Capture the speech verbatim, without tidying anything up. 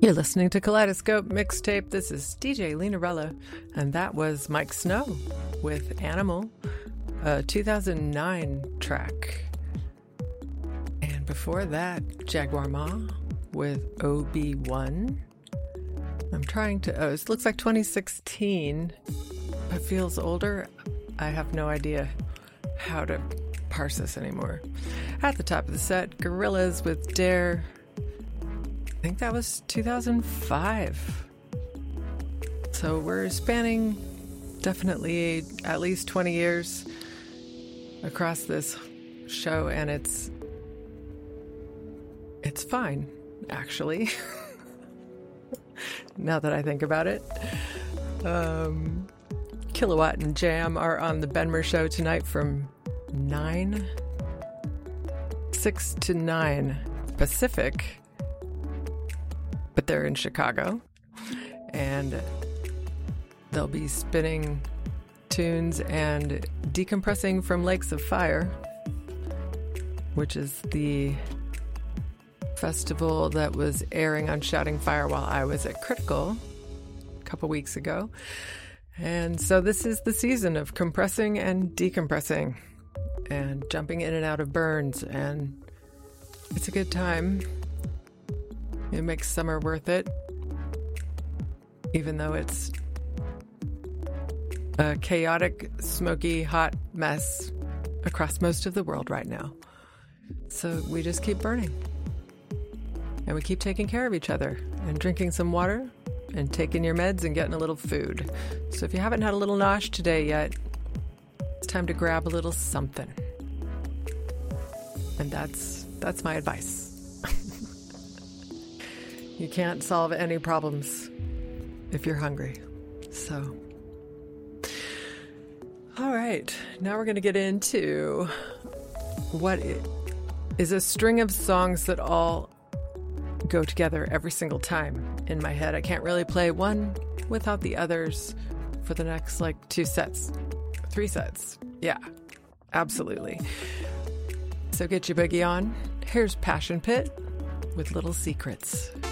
You're listening to Kaleidoscope Mixtape. This is D J Linarella, and that was Mike Snow with Animal, a two thousand nine track. And before that, Jaguar Ma with O B one. I'm trying to, oh, it looks like twenty sixteen, but feels older. I have no idea how to parse this anymore. At the top of the set, Gorillaz with Dare. I think that was two thousand five. So we're spanning definitely at least twenty years across this show, and it's it's fine, actually. Now that I think about it. Um, Kilowatt and Jam are on the Benmer Show tonight from nine, six to nine Pacific. But they're in Chicago, and they'll be spinning tunes and decompressing from Lakes of Fire, which is the festival that was airing on Shouting Fire while I was at Critical a couple weeks ago. And so this is the season of compressing and decompressing and jumping in and out of burns, and it's a good time. It makes summer worth it, even though it's a chaotic, smoky, hot mess across most of the world right now. So we just keep burning. And we keep taking care of each other and drinking some water and taking your meds and getting a little food. So if you haven't had a little nosh today yet, it's time to grab a little something. And that's that's my advice. You can't solve any problems if you're hungry. So, all right, now we're going to get into what is a string of songs that all go together every single time in my head. I can't really play one without the others for the next like two sets, three sets. Yeah, absolutely. So get your boogie on. Here's Passion Pit with Little Secrets.